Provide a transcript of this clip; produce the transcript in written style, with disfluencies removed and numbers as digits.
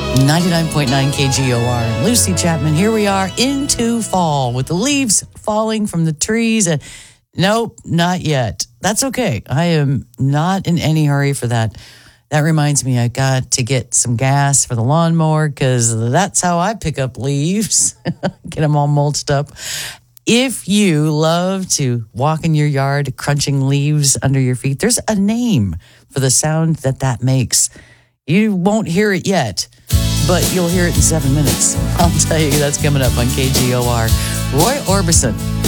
99.9 KGOR. Lucy Chapman, here we are into fall with the leaves falling from the trees. Nope, not yet. That's okay. I am not in any hurry for that. That reminds me, I got to get some gas for the lawnmower because that's how I pick up leaves. Get them all mulched up. If you love to walk in your yard crunching leaves under your feet, there's a name for the sound that makes. You won't hear it yet, but you'll hear it in 7 minutes. I'll tell you that's coming up on KGOR. Roy Orbison